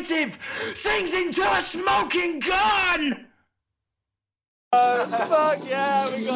native sings into a smoking gun! Fuck yeah, we got